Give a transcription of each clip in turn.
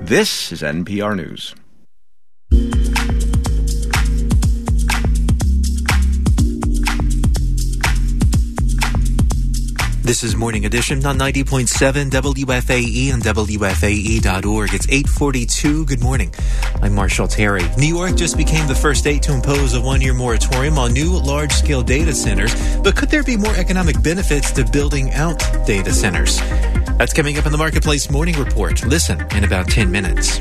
This is NPR News. This is Morning Edition on 90.7 WFAE and WFAE.org. It's 8:42. Good morning. I'm Marshall Terry. New York just became the first state to impose a one-year moratorium on new large-scale data centers. But could there be more economic benefits to building out data centers? That's coming up in the Marketplace Morning Report. Listen in about 10 minutes.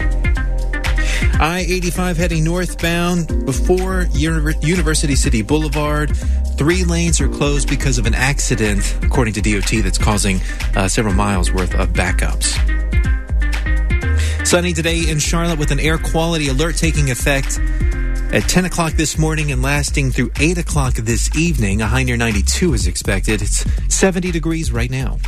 I-85 heading northbound before University City Boulevard. 3 lanes are closed because of an accident, according to DOT, that's causing several miles worth of backups. Sunny today in Charlotte with an air quality alert taking effect at 10 o'clock this morning and lasting through 8 o'clock this evening. A high near 92 is expected. It's 70 degrees right now.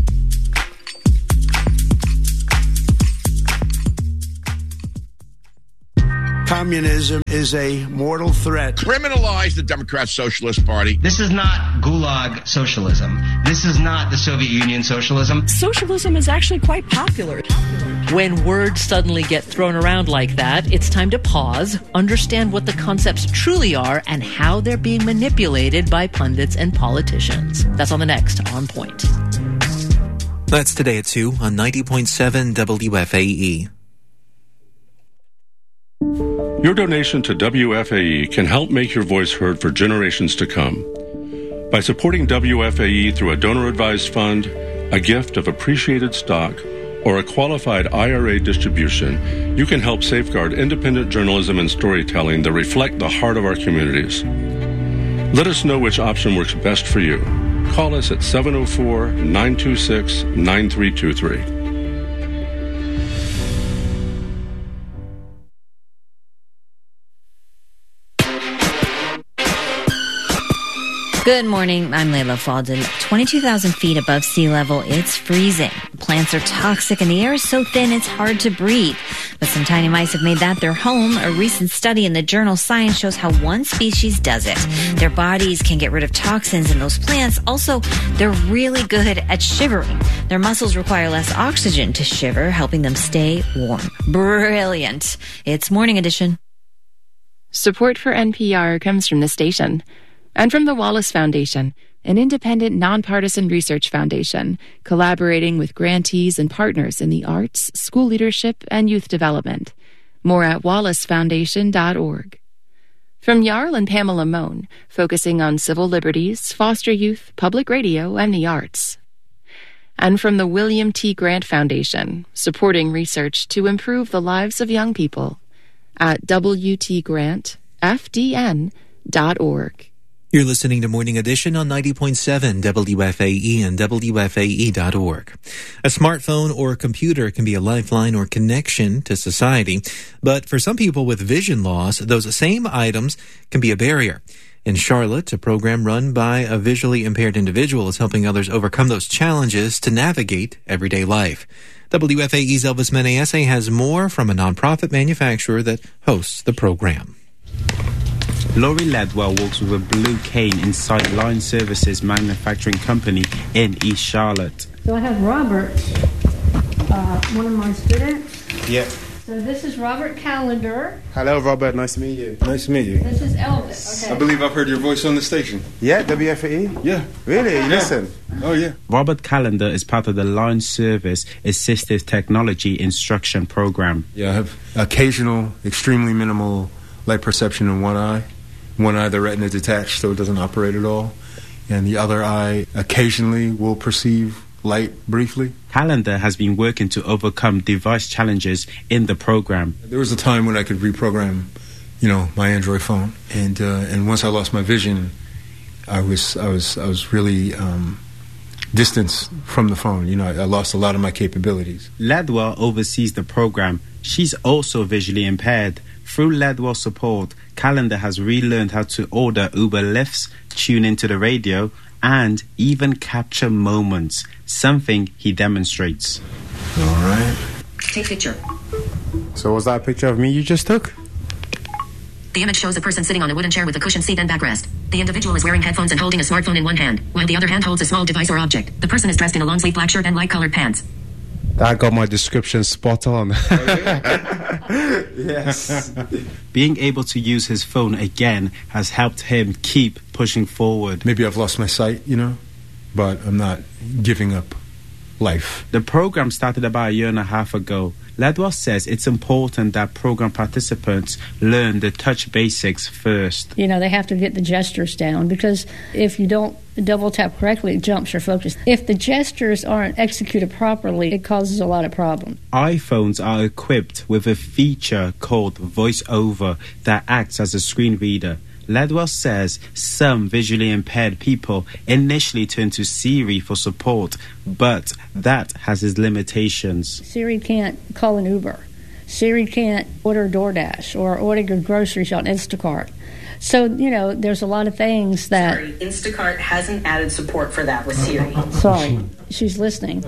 Communism is a mortal threat. Criminalize the Democrat Socialist Party. This is not Gulag socialism. This is not the Soviet Union socialism. Socialism is actually quite popular. When words suddenly get thrown around like that, it's time to pause, understand what the concepts truly are, and how they're being manipulated by pundits and politicians. That's on the next On Point. That's today at 2 on 90.7 WFAE. Your donation to WFAE can help make your voice heard for generations to come. By supporting WFAE through a donor-advised fund, a gift of appreciated stock, or a qualified IRA distribution, you can help safeguard independent journalism and storytelling that reflect the heart of our communities. Let us know which option works best for you. Call us at 704-926-9323. Good morning. I'm Layla Faldin. 22,000 feet above sea level, it's freezing. Plants are toxic and the air is so thin it's hard to breathe. But some tiny mice have made that their home. A recent study in the journal Science shows how one species does it. Their bodies can get rid of toxins in those plants. Also, they're really good at shivering. Their muscles require less oxygen to shiver, helping them stay warm. Brilliant. It's Morning Edition. Support for NPR comes from the station and from the Wallace Foundation, an independent, nonpartisan research foundation collaborating with grantees and partners in the arts, school leadership, and youth development. More at wallacefoundation.org. From Jarl and Pamela Mohn, focusing on civil liberties, foster youth, public radio, and the arts. And from the William T. Grant Foundation, supporting research to improve the lives of young people at wtgrantfdn.org. You're listening to Morning Edition on 90.7 WFAE and WFAE.org. A smartphone or a computer can be a lifeline or connection to society, but for some people with vision loss, those same items can be a barrier. In Charlotte, a program run by a visually impaired individual is helping others overcome those challenges to navigate everyday life. WFAE's Elvis Menease has more from a nonprofit manufacturer that hosts the program. Laurie Ledwell works with a blue cane inside Line Services manufacturing company in East Charlotte. So I have Robert, one of my students. Yeah. So this is Robert Callender. Hello, Robert. Nice to meet you. Nice to meet you. This is Elvis. Okay. I believe I've heard your voice on the station. Yeah, WFAE? Yeah. Really? You listen? Oh, yeah. Robert Callender is part of the Line Service Assistive Technology Instruction Program. Yeah, I have occasional, extremely minimal light perception in one eye. One eye, the retina is detached, so it doesn't operate at all. And the other eye occasionally will perceive light briefly. Callender has been working to overcome device challenges in the program. There was a time when I could reprogram, my Android phone. And once I lost my vision, I was really distanced from the phone. I lost a lot of my capabilities. Ledwell oversees the program. She's also visually impaired. Through Ledwell support, Callender has relearned how to order Uber lifts, tune into the radio, and even capture moments, something he demonstrates. All right. Take picture. So was that a picture of me you just took? The image shows a person sitting on a wooden chair with a cushioned seat and backrest. The individual is wearing headphones and holding a smartphone in one hand, while the other hand holds a small device or object. The person is dressed in a long-sleeve black shirt and light-colored pants. I got my description spot on. Yes. Being able to use his phone again has helped him keep pushing forward. Maybe I've lost my sight, but I'm not giving up life. The program started about a year and a half ago. Ledwell says it's important that program participants learn the touch basics first. They have to get the gestures down, because if you don't double tap correctly, it jumps your focus. If the gestures aren't executed properly, it causes a lot of problems. iPhones are equipped with a feature called VoiceOver that acts as a screen reader. Ledwell says some visually impaired people initially turn to Siri for support, but that has its limitations. Siri can't call an Uber. Siri can't order DoorDash or order your groceries on Instacart. So, there's a lot of things that... Sorry, Instacart hasn't added support for that with Siri. Sorry, she's listening.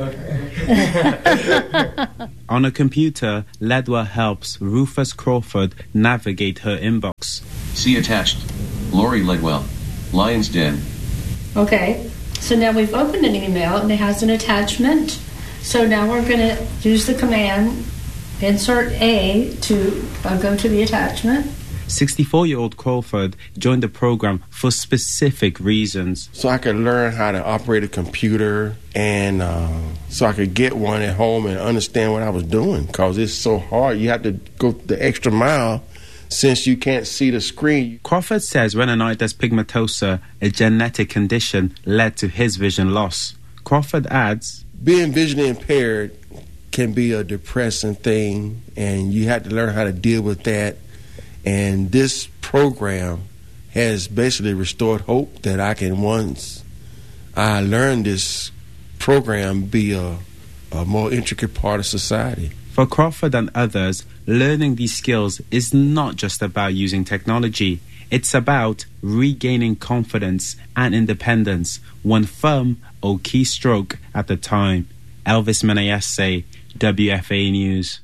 On a computer, Ledwell helps Rufus Crawford navigate her inbox. See attached. Lori Ledwell, Lion's Den. Okay, so now we've opened an email and it has an attachment. So now we're going to use the command insert A to go to the attachment. 64-year-old Crawford joined the program for specific reasons. So I could learn how to operate a computer, and so I could get one at home and understand what I was doing, because it's so hard. You have to go the extra mile since you can't see the screen. Crawford says retinitis pigmentosa, a genetic condition, led to his vision loss. Crawford adds, being visually impaired can be a depressing thing, and you have to learn how to deal with that. And this program has basically restored hope that I can, once I learn this program, be a more intricate part of society. For Crawford and others, learning these skills is not just about using technology. It's about regaining confidence and independence, one thumb or keystroke at a time. Elvis Menayese, WFAE News.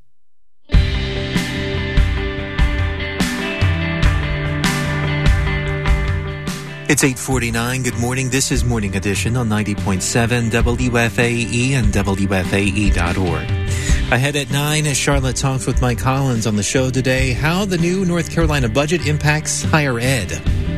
It's 8:49. Good morning. This is Morning Edition on 90.7 WFAE and WFAE.org. Ahead at 9, as Charlotte talks with Mike Collins on the show today, how the new North Carolina budget impacts higher ed.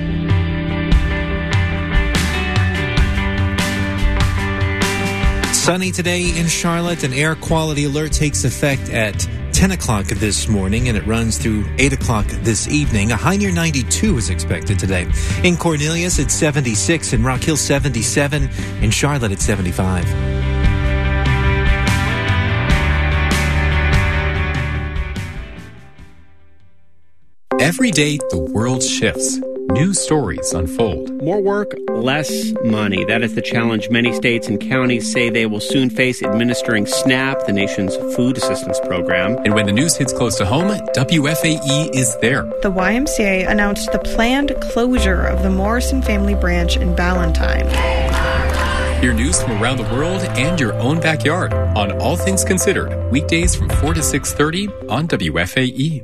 Sunny today in Charlotte. An air quality alert takes effect at 10 o'clock this morning, and it runs through 8 o'clock this evening. A high near 92 is expected today. In Cornelius, it's 76. In Rock Hill, 77. In Charlotte, it's 75. Every day, the world shifts. New stories unfold. More work, less money. That is the challenge many states and counties say they will soon face administering SNAP, the nation's food assistance program. And when the news hits close to home, WFAE is there. The YMCA announced the planned closure of the Morrison Family Branch in Ballantyne. Hear news from around the world and your own backyard on All Things Considered, weekdays from 4 to 6:30 on WFAE.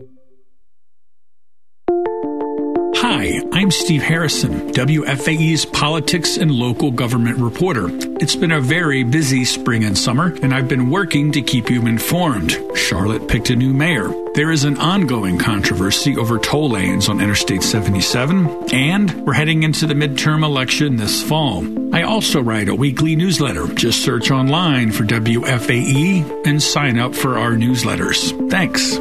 Hi, I'm Steve Harrison, WFAE's politics and local government reporter. It's been a very busy spring and summer, and I've been working to keep you informed. Charlotte picked a new mayor. There is an ongoing controversy over toll lanes on Interstate 77, and we're heading into the midterm election this fall. I also write a weekly newsletter. Just search online for WFAE and sign up for our newsletters. Thanks.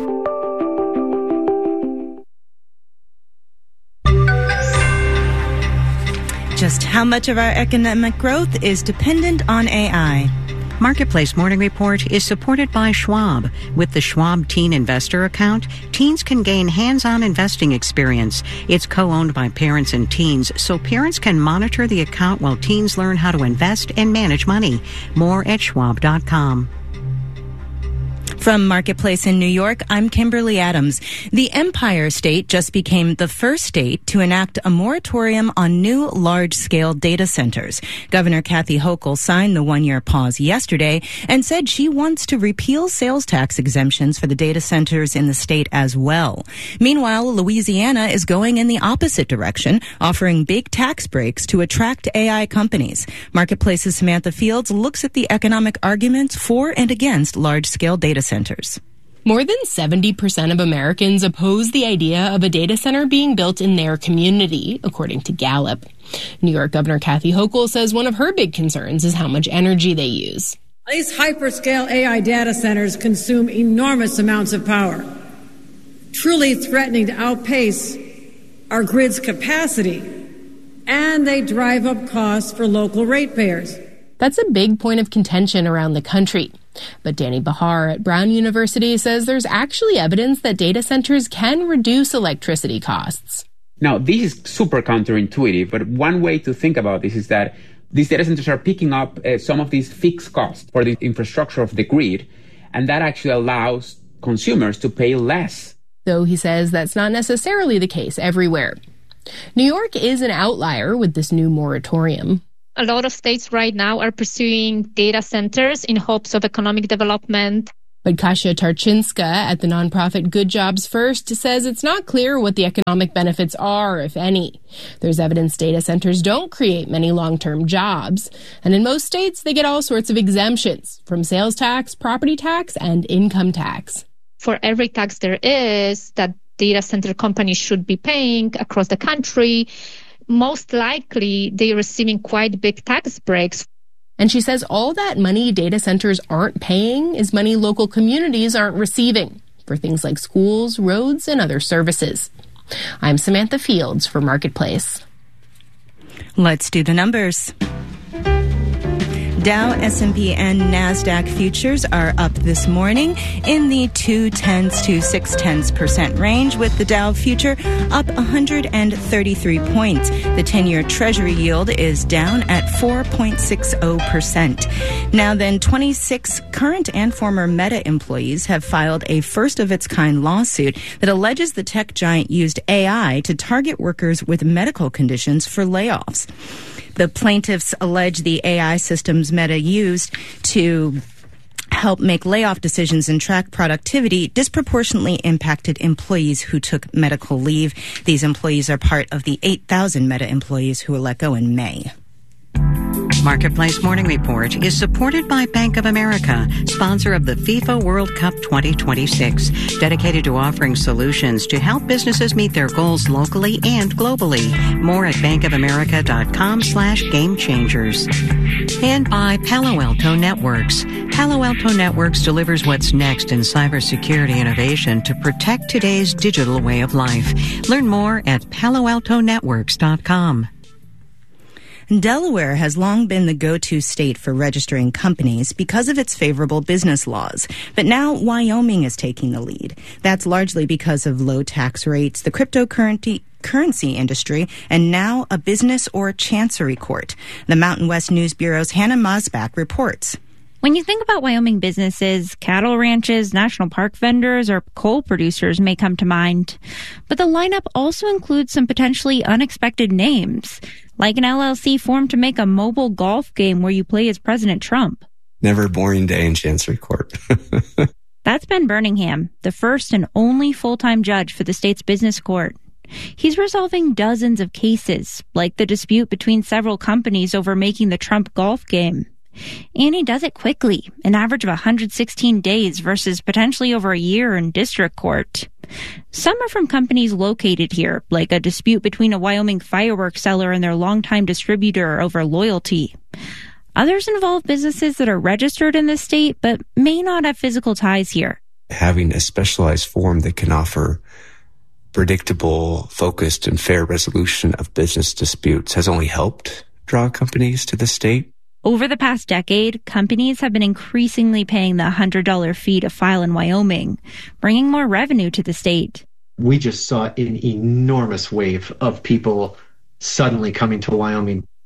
Just how much of our economic growth is dependent on AI? Marketplace Morning Report is supported by Schwab. With the Schwab Teen Investor account, teens can gain hands-on investing experience. It's co-owned by parents and teens, so parents can monitor the account while teens learn how to invest and manage money. More at schwab.com. From Marketplace in New York, I'm Kimberly Adams. The Empire State just became the first state to enact a moratorium on new large-scale data centers. Governor Kathy Hochul signed the one-year pause yesterday and said she wants to repeal sales tax exemptions for the data centers in the state as well. Meanwhile, Louisiana is going in the opposite direction, offering big tax breaks to attract AI companies. Marketplace's Samantha Fields looks at the economic arguments for and against large-scale data centers. More than 70% of Americans oppose the idea of a data center being built in their community, according to Gallup. New York Governor Kathy Hochul says one of her big concerns is how much energy they use. These hyperscale AI data centers consume enormous amounts of power, truly threatening to outpace our grid's capacity, and they drive up costs for local ratepayers. That's a big point of contention around the country. But Danny Bahar at Brown University says there's actually evidence that data centers can reduce electricity costs. Now, this is super counterintuitive, but one way to think about this is that these data centers are picking up some of these fixed costs for the infrastructure of the grid, and that actually allows consumers to pay less. Though he says that's not necessarily the case everywhere. New York is an outlier with this new moratorium. A lot of states right now are pursuing data centers in hopes of economic development. But Kasia Tarczynska at the nonprofit Good Jobs First says it's not clear what the economic benefits are, if any. There's evidence data centers don't create many long-term jobs. And in most states, they get all sorts of exemptions, from sales tax, property tax, and income tax. For every tax there is that data center companies should be paying across the country, most likely they're receiving quite big tax breaks. And she says all that money data centers aren't paying is money local communities aren't receiving for things like schools, roads, and other services. I'm Samantha Fields for Marketplace. Let's do the numbers. Dow, S&P, and NASDAQ futures are up this morning in the 0.2 to 0.6% range, with the Dow future up 133 points. The 10-year Treasury yield is down at 4.60%. Now then, 26 current and former Meta employees have filed a first-of-its-kind lawsuit that alleges the tech giant used AI to target workers with medical conditions for layoffs. The plaintiffs allege the AI systems Meta used to help make layoff decisions and track productivity disproportionately impacted employees who took medical leave. These employees are part of the 8,000 Meta employees who were let go in May. Marketplace Morning Report is supported by Bank of America, sponsor of the FIFA World Cup 2026, dedicated to offering solutions to help businesses meet their goals locally and globally. More at bankofamerica.com/gamechangers. And by Palo Alto Networks. Palo Alto Networks delivers what's next in cybersecurity innovation to protect today's digital way of life. Learn more at paloaltonetworks.com. Delaware has long been the go-to state for registering companies because of its favorable business laws. But now Wyoming is taking the lead. That's largely because of low tax rates, the cryptocurrency industry, and now a business or chancery court. The Mountain West News Bureau's Hannah Mosbach reports. When you think about Wyoming businesses, cattle ranches, national park vendors, or coal producers may come to mind. But the lineup also includes some potentially unexpected names, like an LLC formed to make a mobile golf game where you play as President Trump. Never a boring day in Chancery Court. That's Ben Birmingham, the first and only full-time judge for the state's business court. He's resolving dozens of cases, like the dispute between several companies over making the Trump golf game. And he does it quickly, an average of 116 days versus potentially over a year in district court. Some are from companies located here, like a dispute between a Wyoming fireworks seller and their longtime distributor over loyalty. Others involve businesses that are registered in the state but may not have physical ties here. Having a specialized forum that can offer predictable, focused, and fair resolution of business disputes has only helped draw companies to the state. Over the past decade, companies have been increasingly paying the $100 fee to file in Wyoming, bringing more revenue to the state. We just saw an enormous wave of people suddenly coming to Wyoming.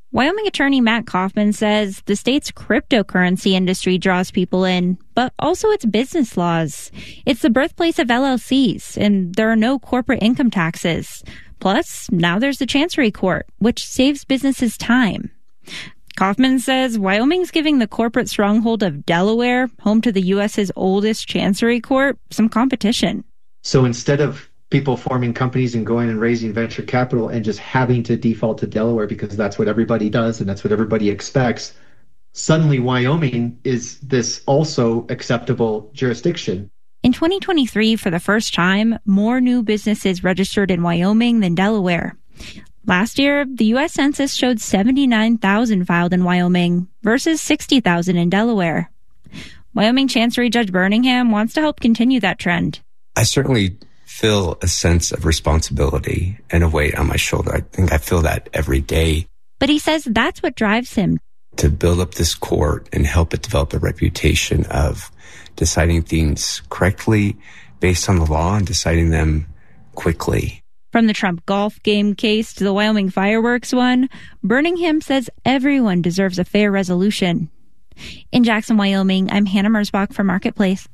Wyoming attorney Matt Kaufman says the state's cryptocurrency industry draws people in, but also its business laws. It's the birthplace of LLCs, and there are no corporate income taxes. Plus, now there's the Chancery Court, which saves businesses time. Kaufman says Wyoming's giving the corporate stronghold of Delaware, home to the U.S.'s oldest Chancery Court, some competition. So instead of people forming companies and going and raising venture capital and just having to default to Delaware because that's what everybody does and that's what everybody expects, suddenly Wyoming is this also acceptable jurisdiction. In 2023, for the first time, more new businesses registered in Wyoming than Delaware. Last year, the U.S. Census showed 79,000 filed in Wyoming versus 60,000 in Delaware. Wyoming Chancery Judge Birmingham wants to help continue that trend. I certainly feel a sense of responsibility and a weight on my shoulder. I think I feel that every day. But he says that's what drives him. To build up this court and help it develop a reputation of deciding things correctly based on the law and deciding them quickly. From the Trump golf game case to the Wyoming fireworks one, Birmingham says everyone deserves a fair resolution. In Jackson, Wyoming, I'm Hannah Merzbach for Marketplace.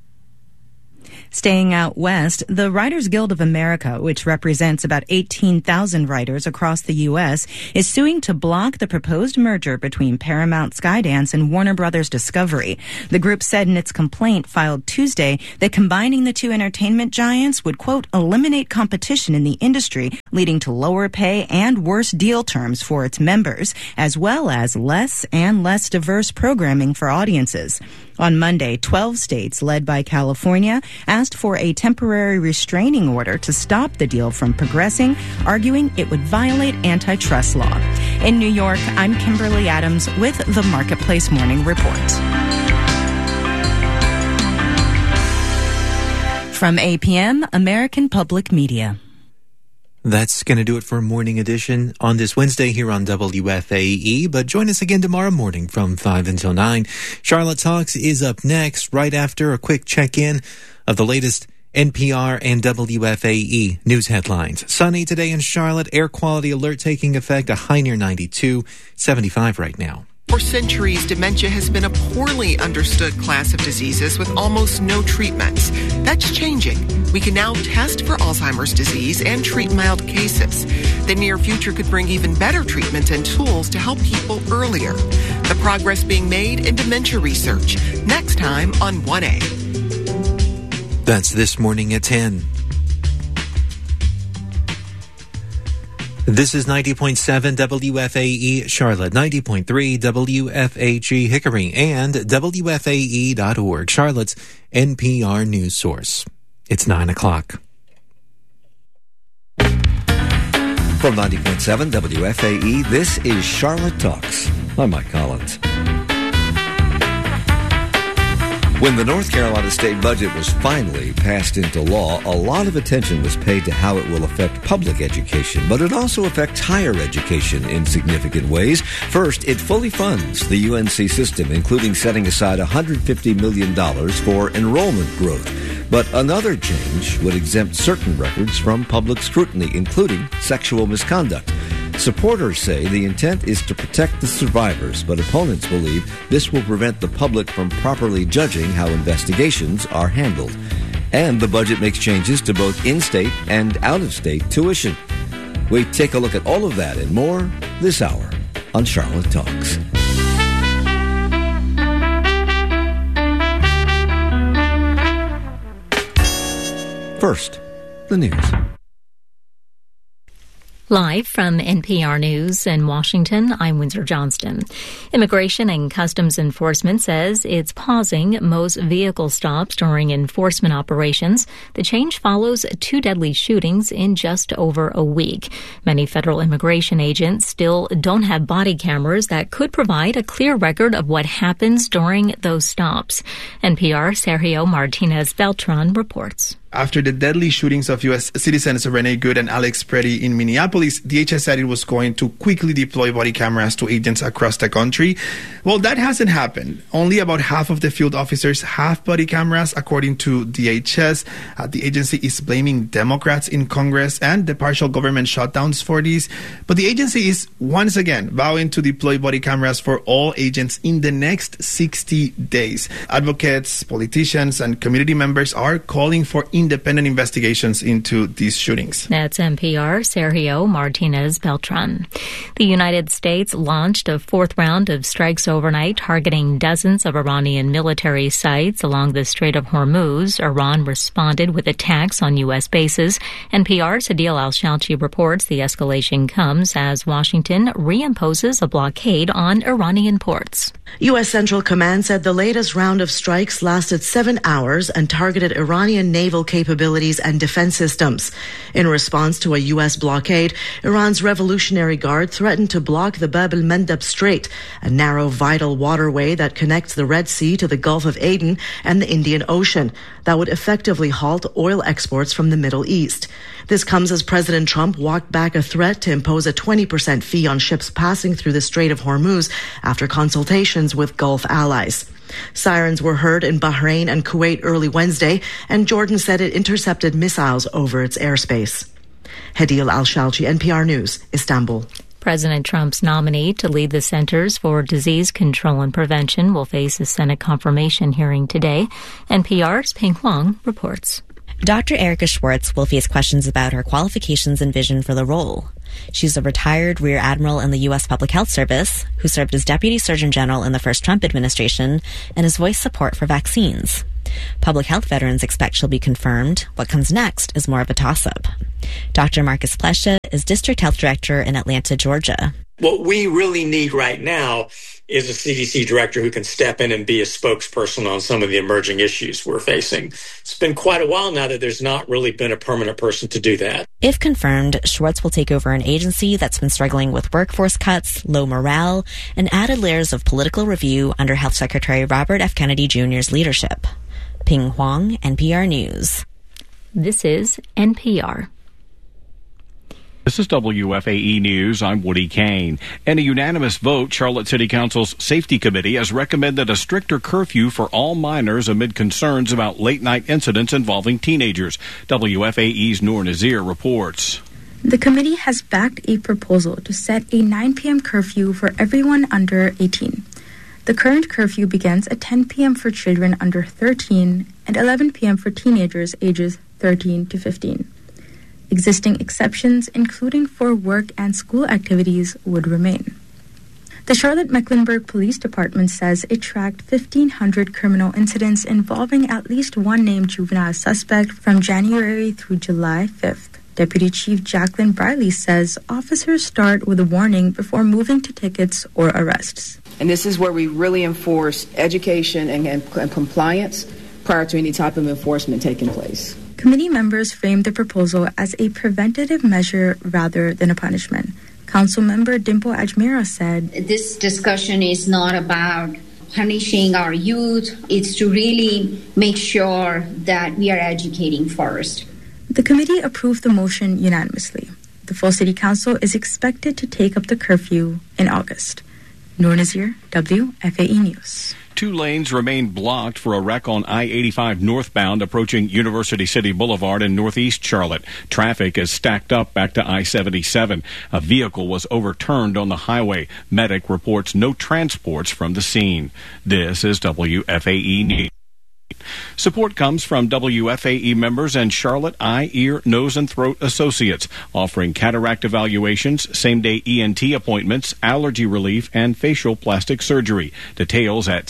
Staying out west, the Writers Guild of America, which represents about 18,000 writers across the U.S., is suing to block the proposed merger between Paramount Skydance and Warner Brothers Discovery. The group said in its complaint filed Tuesday that combining the two entertainment giants would, quote, eliminate competition in the industry, leading to lower pay and worse deal terms for its members, as well as less and less diverse programming for audiences. On Monday, 12 states, led by California, asked for a temporary restraining order to stop the deal from progressing, arguing it would violate antitrust law. In New York, I'm Kimberly Adams with the Marketplace Morning Report. From APM, American Public Media. That's going to do it for Morning Edition on this Wednesday here on WFAE. But join us again tomorrow morning from 5 until 9. Charlotte Talks is up next, right after a quick check-in of the latest NPR and WFAE news headlines. Sunny today in Charlotte, air quality alert taking effect, a high near 92, 75 right now. For centuries, dementia has been a poorly understood class of diseases with almost no treatments. That's changing. We can now test for Alzheimer's disease and treat mild cases. The near future could bring even better treatments and tools to help people earlier. The progress being made in dementia research. Next time on 1A. That's this morning at 10. This is 90.7 WFAE Charlotte, 90.3 WFAG Hickory, and WFAE.org, Charlotte's NPR news source. It's 9 o'clock. From 90.7 WFAE, this is Charlotte Talks. I'm Mike Collins. When the North Carolina state budget was finally passed into law, a lot of attention was paid to how it will affect public education, but it also affects higher education in significant ways. First, it fully funds the UNC system, including setting aside $150 million for enrollment growth. But another change would exempt certain records from public scrutiny, including sexual misconduct. Supporters say the intent is to protect the survivors, but opponents believe this will prevent the public from properly judging how investigations are handled. And the budget makes changes to both in-state and out-of-state tuition. We take a look at all of that and more this hour on Charlotte Talks. First, the news. Live from NPR News in Washington, I'm Windsor Johnston. Immigration and Customs Enforcement says it's pausing most vehicle stops during enforcement operations. The change follows 2 deadly shootings in just over a week. Many federal immigration agents still don't have body cameras that could provide a clear record of what happens during those stops. NPR's Sergio Martinez Beltran reports. After the deadly shootings of U.S. citizens Renee Good and Alex Preddy in Minneapolis, DHS said it was going to quickly deploy body cameras to agents across the country. Well, that hasn't happened. Only about half of the field officers have body cameras, according to DHS. The agency is blaming Democrats in Congress and the partial government shutdowns for this. But the agency is once again vowing to deploy body cameras for all agents in the next 60 days. Advocates, politicians, and community members are calling for independent investigations into these shootings. That's NPR Sergio Martinez Beltran. The United States launched a fourth round of strikes overnight, targeting dozens of Iranian military sites along the Strait of Hormuz. Iran responded with attacks on U.S. bases. NPR's Adil Al-Shalchi reports the escalation comes as Washington reimposes a blockade on Iranian ports. U.S. Central Command said the latest round of strikes lasted 7 hours and targeted Iranian naval capabilities and defense systems. In response to a U.S. blockade, Iran's Revolutionary Guard threatened to block the Bab el-Mandeb Strait, a narrow vital waterway that connects the Red Sea to the Gulf of Aden and the Indian Ocean, that would effectively halt oil exports from the Middle East. This comes as President Trump walked back a threat to impose a 20% fee on ships passing through the Strait of Hormuz after consultations with Gulf allies. Sirens were heard in Bahrain and Kuwait early Wednesday, and Jordan said it intercepted missiles over its airspace. Hadil Al-Shalchi, NPR News, Istanbul. President Trump's nominee to lead the Centers for Disease Control and Prevention will face a Senate confirmation hearing today. NPR's Ping Huang reports. Dr. Erica Schwartz will face questions about her qualifications and vision for the role. She's a retired Rear Admiral in the U.S. Public Health Service who served as Deputy Surgeon General in the first Trump administration and has voiced support for vaccines. Public health veterans expect she'll be confirmed. What comes next is more of a toss-up. Dr. Marcus Plescia is District Health Director in Atlanta, Georgia. What we really need right now is a CDC director who can step in and be a spokesperson on some of the emerging issues we're facing. It's been quite a while now that there's not really been a permanent person to do that. If confirmed, Schwartz will take over an agency that's been struggling with workforce cuts, low morale, and added layers of political review under Health Secretary Robert F. Kennedy Jr.'s leadership. Ping Huang, NPR News. This is NPR. This is WFAE News. I'm Woody Kane. In a unanimous vote, Charlotte City Council's Safety Committee has recommended a stricter curfew for all minors amid concerns about late-night incidents involving teenagers. WFAE's Noor Nazir reports. The committee has backed a proposal to set a 9 p.m. curfew for everyone under 18. The current curfew begins at 10 p.m. for children under 13 and 11 p.m. for teenagers ages 13 to 15. Existing exceptions, including for work and school activities, would remain. The Charlotte-Mecklenburg Police Department says it tracked 1,500 criminal incidents involving at least one named juvenile suspect from January through July 5th. Deputy Chief Jacqueline Briley says officers start with a warning before moving to tickets or arrests. And this is where we really enforce education and compliance prior to any type of enforcement taking place. Committee members framed the proposal as a preventative measure rather than a punishment. Councilmember Dimple Ajmera said, "This discussion is not about punishing our youth. It's to really make sure that we are educating first." The committee approved the motion unanimously. The full city council is expected to take up the curfew in August. Noor Nazir, WFAE News. 2 lanes remain blocked for a wreck on I-85 northbound approaching University City Boulevard in northeast Charlotte. Traffic is stacked up back to I-77. A vehicle was overturned on the highway. Medic reports no transports from the scene. This is WFAE News. Support comes from WFAE members and Charlotte Eye, Ear, Nose, and Throat Associates, offering cataract evaluations, same-day ENT appointments, allergy relief, and facial plastic surgery. Details at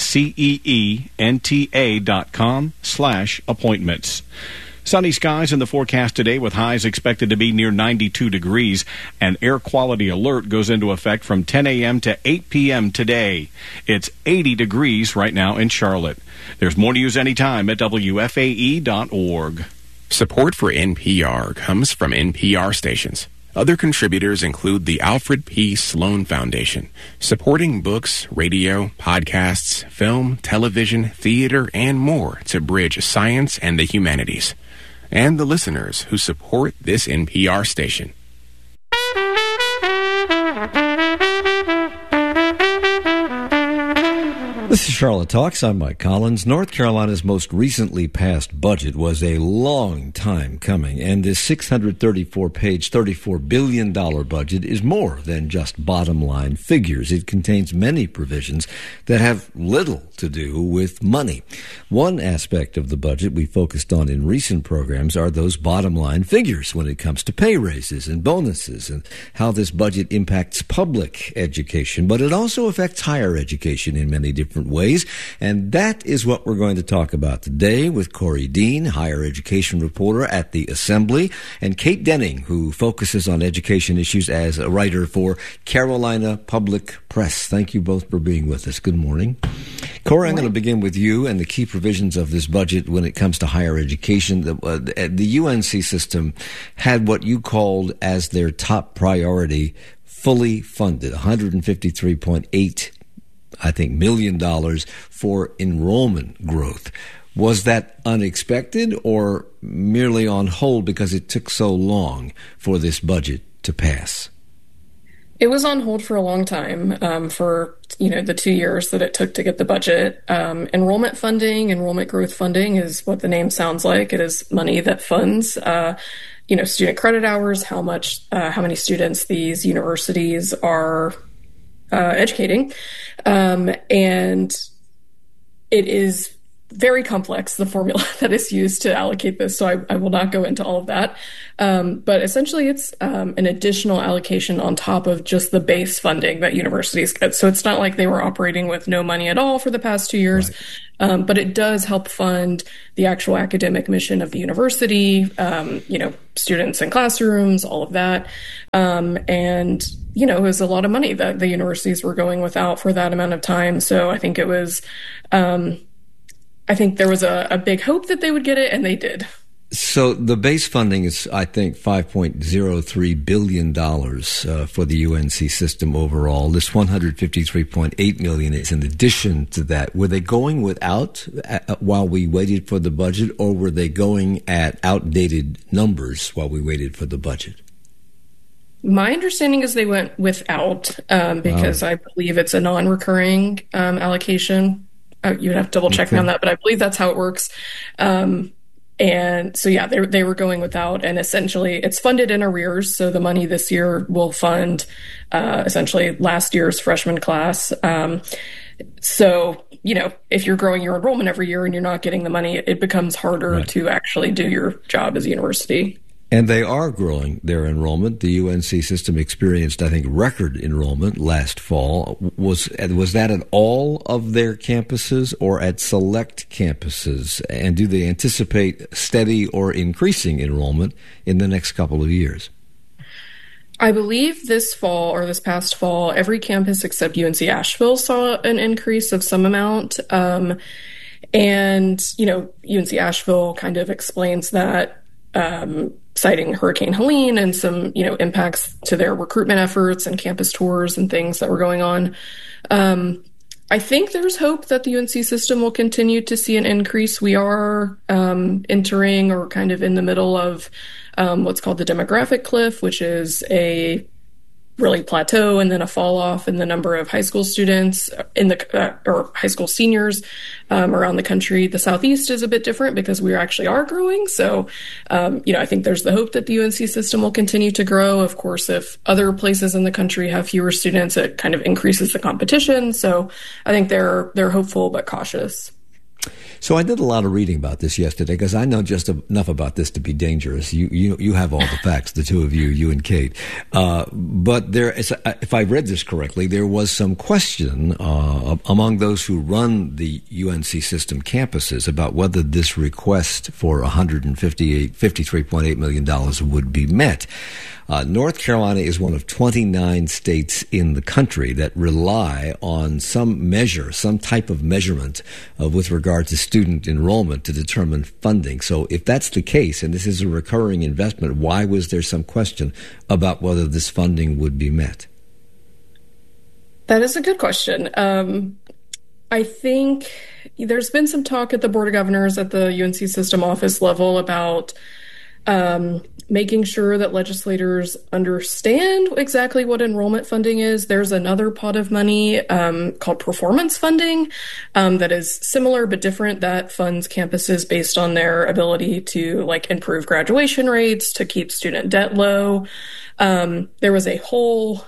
ceenta.com/appointments. Sunny skies in the forecast today with highs expected to be near 92 degrees. An air quality alert goes into effect from 10 a.m. to 8 p.m. today. It's 80 degrees right now in Charlotte. There's more news anytime at WFAE.org. Support for NPR comes from NPR stations. Other contributors include the Alfred P. Sloan Foundation, supporting books, radio, podcasts, film, television, theater, and more to bridge science and the humanities. and the listeners who support this NPR station. This is Charlotte Talks. I'm Mike Collins. North Carolina's most recently passed budget was a long time coming, and this 634-page, $34 billion budget is more than just bottom-line figures. It contains many provisions that have little to do with money. One aspect of the budget we focused on in recent programs are those bottom-line figures when it comes to pay raises and bonuses and how this budget impacts public education, but it also affects higher education in many different ways, and that is what we're going to talk about today with Corey Dean, higher education reporter at The Assembly, and Kate Denning, who focuses on education issues as a writer for Carolina Public Press. Thank you both for being with us. Good morning. Corey, I'm going to begin with you and the key provisions of this budget when it comes to higher education. The UNC system had what you called as their top priority fully funded, $153.8 million for enrollment growth. Was that unexpected or merely on hold because it took so long for this budget to pass? It was on hold for a long time, for the 2 years that it took to get the budget. Enrollment growth funding is what the name sounds like. It is money that funds student credit hours, how many students these universities are educating. And it is very complex, the formula that is used to allocate this. So I will not go into all of that. But essentially it's an additional allocation on top of just the base funding that universities get. So it's not like they were operating with no money at all for the past 2 years. Right. But it does help fund the actual academic mission of the university, students in classrooms, all of that. And it was a lot of money that the universities were going without for that amount of time. So I think it was, I think there was a big hope that they would get it, and they did. So the base funding is, I think, $5.03 billion for the UNC system overall. This $153.8 million is in addition to that. Were they going without while we waited for the budget, or were they going at outdated numbers while we waited for the budget? My understanding is they went without because I believe it's a non-recurring allocation. You'd have to double check me on that, but I believe that's how it works. And so, yeah, they were going without, and essentially it's funded in arrears. So the money this year will fund essentially last year's freshman class. So, if you're growing your enrollment every year and you're not getting the money, it becomes harder to actually do your job as a university. And they are growing their enrollment. The UNC system experienced, I think, record enrollment last fall. Was that at all of their campuses or at select campuses? And do they anticipate steady or increasing enrollment in the next couple of years? I believe this past fall, every campus except UNC Asheville saw an increase of some amount. And, UNC Asheville kind of explains that, citing Hurricane Helene and some, impacts to their recruitment efforts and campus tours and things that were going on. I think there's hope that the UNC system will continue to see an increase. We are entering or kind of in the middle of what's called the demographic cliff, which is a really plateau and then a fall off in the number of high school students or high school seniors around the country. The Southeast is a bit different because we actually are growing. So, I think there's the hope that the UNC system will continue to grow. Of course, if other places in the country have fewer students, it kind of increases the competition. So I think they're hopeful but cautious. So I did a lot of reading about this yesterday because I know just enough about this to be dangerous. You have all the facts, the two of you and Kate. But there is, if I read this correctly, there was some question among those who run the UNC system campuses about whether this request for $53.8 million would be met. North Carolina is one of 29 states in the country that rely on some measure, some type of measurement with regard to student enrollment to determine funding. So if that's the case, and this is a recurring investment, why was there some question about whether this funding would be met? That is a good question. I think there's been some talk at the Board of Governors at the UNC system office level about making sure that legislators understand exactly what enrollment funding is. There's another pot of money called performance funding that is similar but different, that funds campuses based on their ability to improve graduation rates, to keep student debt low. There was a whole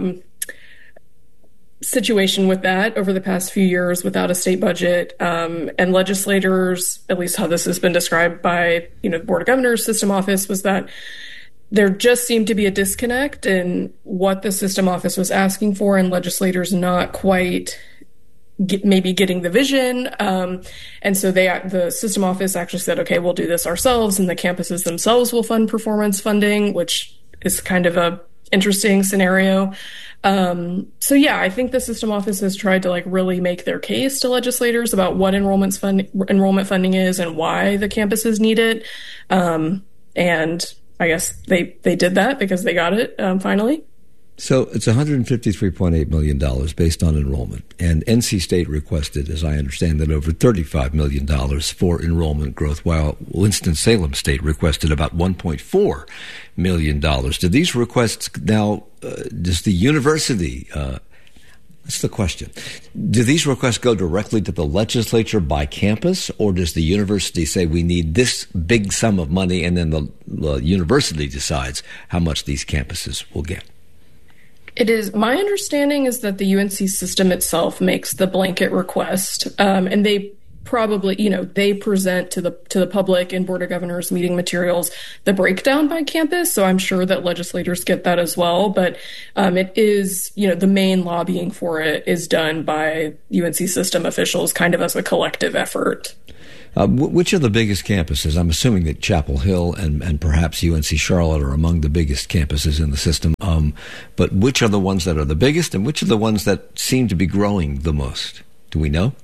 situation with that over the past few years without a state budget, and legislators, at least how this has been described by the Board of Governors System Office, was that there just seemed to be a disconnect in what the System Office was asking for, and legislators not quite maybe getting the vision, and so the System Office actually said, okay, we'll do this ourselves, and the campuses themselves will fund performance funding, which is kind of a interesting scenario. So yeah, I think the System Office has tried to really make their case to legislators about what enrollment funding is and why the campuses need it. And I guess they did that because they got it finally. So it's $153.8 million based on enrollment. And NC State requested, as I understand it, over $35 million for enrollment growth, while Winston-Salem State requested about $1.4 million. Do these requests now, does the university, that's the question, do these requests go directly to the legislature by campus, or does the university say we need this big sum of money and then the university decides how much these campuses will get? It is my understanding is that the UNC system itself makes the blanket request, and they probably, they present to the public in Board of Governors meeting materials the breakdown by campus. So I'm sure that legislators get that as well. But it is, the main lobbying for it is done by UNC system officials, kind of as a collective effort. Which are the biggest campuses? I'm assuming that Chapel Hill and perhaps UNC Charlotte are among the biggest campuses in the system. But which are the ones that are the biggest, and which are the ones that seem to be growing the most? Do we know?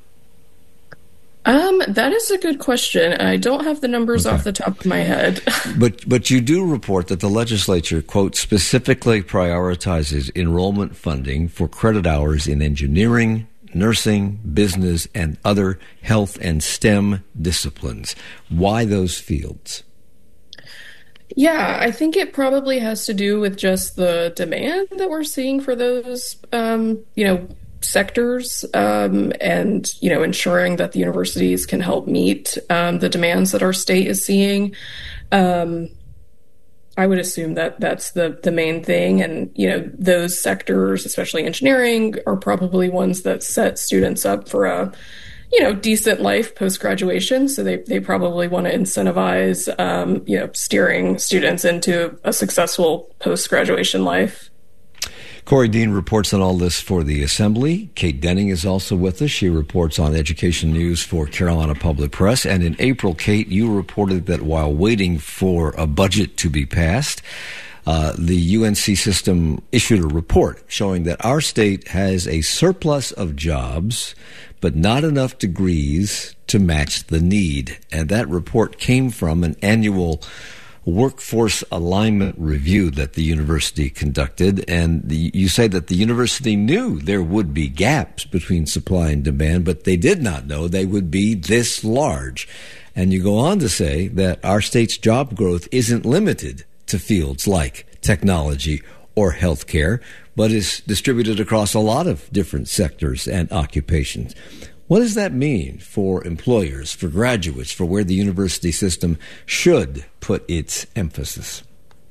That is a good question. I don't have the numbers off the top of my head. But you do report that the legislature, quote, specifically prioritizes enrollment funding for credit hours in engineering, nursing, business, and other health and STEM disciplines. Why those fields? Yeah, I think it probably has to do with just the demand that we're seeing for those, sectors, and, ensuring that the universities can help meet the demands that our state is seeing. I would assume that that's the main thing. And, those sectors, especially engineering, are probably ones that set students up for a, decent life post-graduation. So they probably want to incentivize, steering students into a successful post-graduation life. Corey Dean reports on all this for the Assembly. Kate Denning is also with us. She reports on education news for Carolina Public Press. And in April, Kate, you reported that while waiting for a budget to be passed, the UNC system issued a report showing that our state has a surplus of jobs, but not enough degrees to match the need. And that report came from an annual workforce alignment review that the university conducted, and you say that the university knew there would be gaps between supply and demand, but they did not know they would be this large. And you go on to say that our state's job growth isn't limited to fields like technology or healthcare, but is distributed across a lot of different sectors and occupations. What does that mean for employers, for graduates, for where the university system should put its emphasis?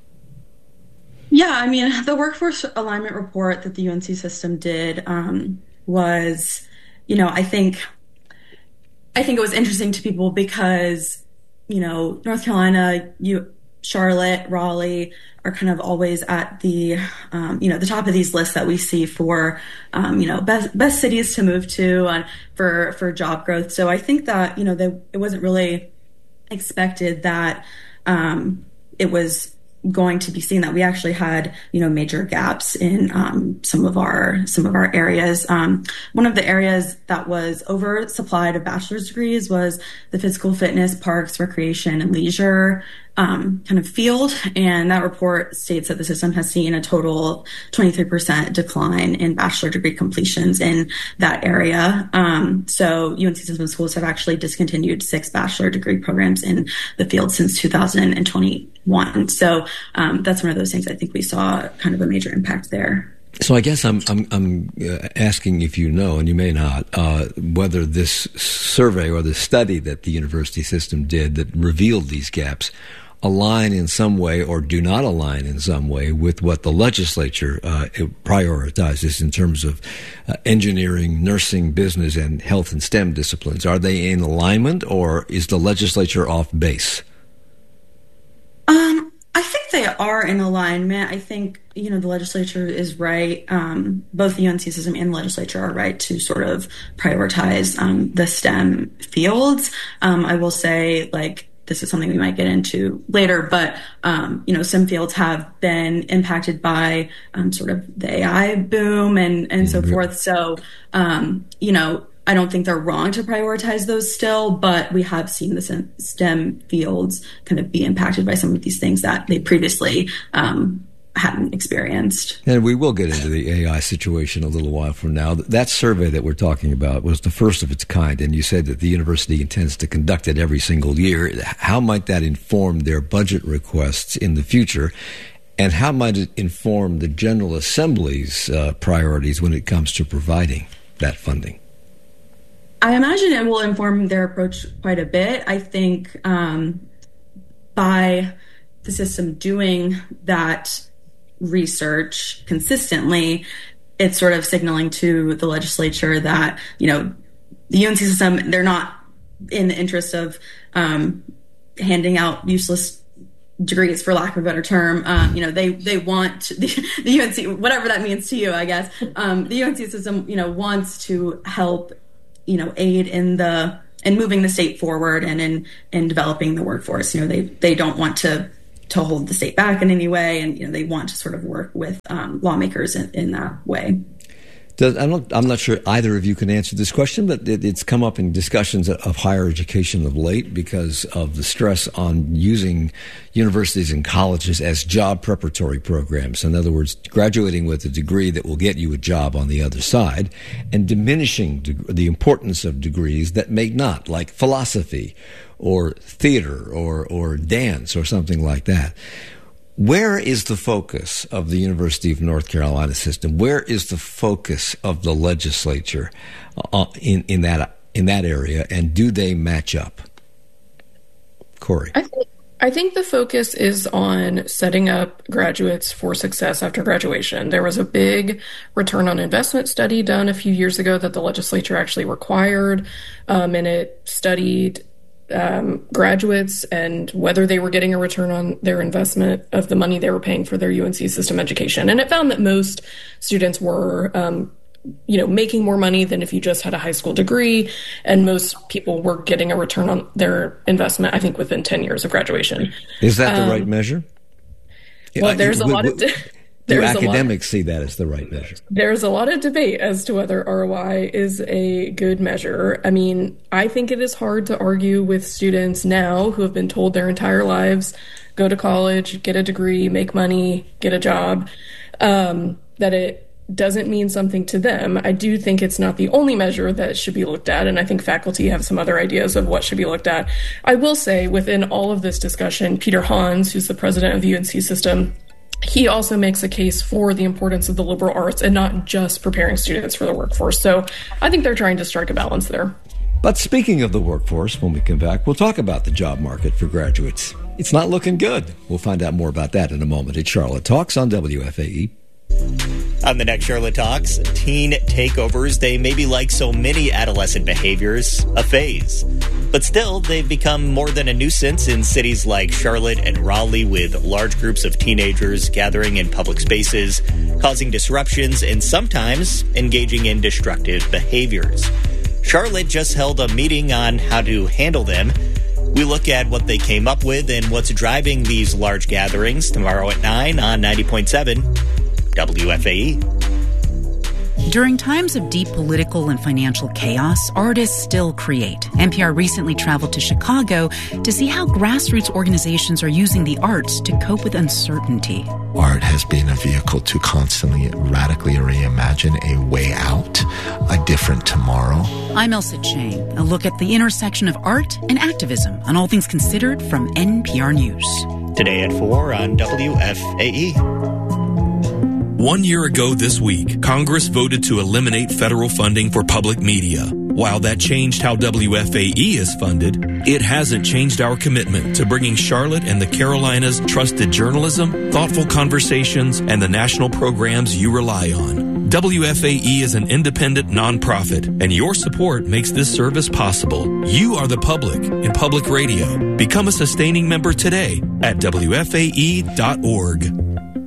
Yeah, the workforce alignment report that the UNC system did was, I think it was interesting to people because, North Carolina, Charlotte, Raleigh are kind of always at the, the top of these lists that we see for, best cities to move to and for job growth. So I think that, it wasn't really expected that it was going to be seen that we actually had, major gaps in some of our areas. One of the areas that was oversupplied of bachelor's degrees was the physical fitness, parks, recreation, and leisure kind of field. And that report states that the system has seen a total 23% decline in bachelor degree completions in that area. So UNC System schools have actually discontinued 6 bachelor degree programs in the field since 2021. So that's one of those things I think we saw kind of a major impact there. So I guess I'm asking if you know, and you may not, whether this survey or the study that the university system did that revealed these gaps align in some way or do not align in some way with what the legislature prioritizes in terms of engineering, nursing, business, and health and STEM disciplines. Are they in alignment, or is the legislature off base? I think they are in alignment. I think, the legislature is right. Both the UNC system and the legislature are right to sort of prioritize the STEM fields. I will say, this is something we might get into later, but, STEM fields have been impacted by sort of the AI boom and so forth. So, I don't think they're wrong to prioritize those still, but we have seen the STEM fields kind of be impacted by some of these things that they previously hadn't experienced. And we will get into the AI situation a little while from now. That survey that we're talking about was the first of its kind, and you said that the university intends to conduct it every single year. How might that inform their budget requests in the future? And how might it inform the General Assembly's priorities when it comes to providing that funding? I imagine it will inform their approach quite a bit. I think by the system doing that research consistently, it's sort of signaling to the legislature that, the UNC system, they're not in the interest of handing out useless degrees, for lack of a better term. They want the UNC, whatever that means to you, I guess. The UNC system, wants to help aid in moving the state forward and in developing the workforce. They don't want to hold the state back in any way, and they want to sort of work with lawmakers in that way. I'm not sure either of you can answer this question, but it's come up in discussions of higher education of late because of the stress on using universities and colleges as job preparatory programs. In other words, graduating with a degree that will get you a job on the other side, and diminishing the importance of degrees that may not, like philosophy or theater or dance or something like that. Where is the focus of the University of North Carolina system? Where is the focus of the legislature in that area, and do they match up? Corey. I think the focus is on setting up graduates for success after graduation. There was a big return on investment study done a few years ago that the legislature actually required, and it studied graduates and whether they were getting a return on their investment of the money they were paying for their UNC system education. And it found that most students were, making more money than if you just had a high school degree. And most people were getting a return on their investment, I think, within 10 years of graduation. Is that the right measure? Well, there's a lot of... Do academics see that as the right measure? There's a lot of debate as to whether ROI is a good measure. I mean, I think it is hard to argue with students now who have been told their entire lives, go to college, get a degree, make money, get a job, that it doesn't mean something to them. I do think it's not the only measure that should be looked at, and I think faculty have some other ideas of what should be looked at. I will say, within all of this discussion, Peter Hans, who's the president of the UNC system, he also makes a case for the importance of the liberal arts and not just preparing students for the workforce. So I think they're trying to strike a balance there. But speaking of the workforce, when we come back, we'll talk about the job market for graduates. It's not looking good. We'll find out more about that in a moment. It's Charlotte Talks on WFAE. On the next Charlotte Talks, teen takeovers, they may be like so many adolescent behaviors, a phase. But still, they've become more than a nuisance in cities like Charlotte and Raleigh, with large groups of teenagers gathering in public spaces, causing disruptions, and sometimes engaging in destructive behaviors. Charlotte just held a meeting on how to handle them. We look at what they came up with and what's driving these large gatherings tomorrow at 9 on 90.7 WFAE. During times of deep political and financial chaos, artists still create. NPR recently traveled to Chicago to see how grassroots organizations are using the arts to cope with uncertainty. Art has been a vehicle to constantly radically reimagine a way out, a different tomorrow. I'm Elsa Chang. A look at the intersection of art and activism on All Things Considered from NPR News. Today at 4 on WFAE. 1 year ago this week, Congress voted to eliminate federal funding for public media. While that changed how WFAE is funded, it hasn't changed our commitment to bringing Charlotte and the Carolinas trusted journalism, thoughtful conversations, and the national programs you rely on. WFAE is an independent nonprofit, and your support makes this service possible. You are the public in public radio. Become a sustaining member today at WFAE.org.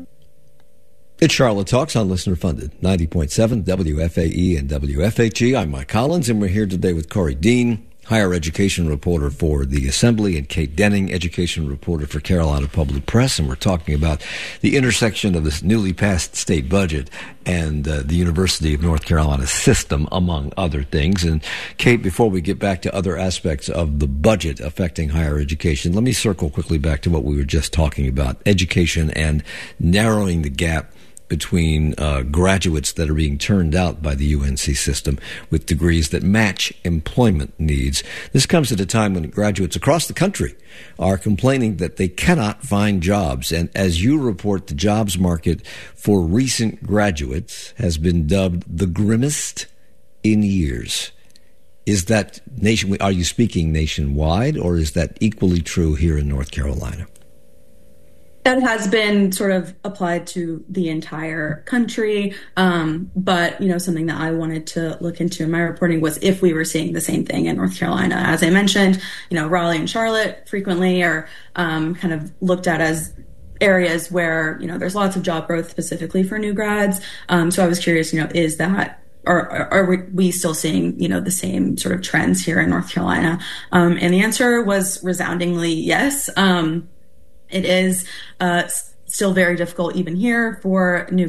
It's Charlotte Talks on Listener Funded, 90.7 WFAE and WFHE. I'm Mike Collins, and we're here today with Corey Dean, higher education reporter for the Assembly, and Kate Denning, education reporter for Carolina Public Press. And we're talking about the intersection of this newly passed state budget and the University of North Carolina system, among other things. And Kate, before we get back to other aspects of the budget affecting higher education, let me circle quickly back to what we were just talking about, education and narrowing the gap between graduates that are being turned out by the UNC system with degrees that match employment needs. This comes at a time when graduates across the country are complaining that they cannot find jobs. And as you report, the jobs market for recent graduates has been dubbed the grimmest in years. Is that are you speaking nationwide, or is that equally true here in North Carolina? That has been sort of applied to the entire country. But, something that I wanted to look into in my reporting was if we were seeing the same thing in North Carolina. As I mentioned, Raleigh and Charlotte frequently are kind of looked at as areas where, there's lots of job growth specifically for new grads. So I was curious, is that, or are we still seeing, the same sort of trends here in North Carolina? And the answer was resoundingly yes. It is still very difficult even here for new